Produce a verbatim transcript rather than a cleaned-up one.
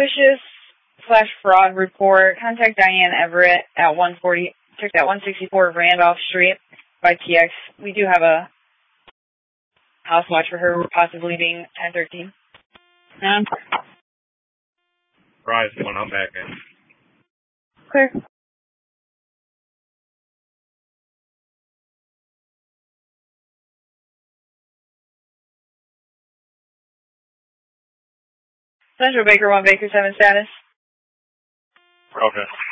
suspicious slash fraud report. Contact Diane Everett at one forty, check that one sixty-four Randolph Street by T X. We do have a house watch for her, possibly being ten thirteen. Um, Rise one, I'm back in. Clear. Central Baker one, Baker seven status. Okay.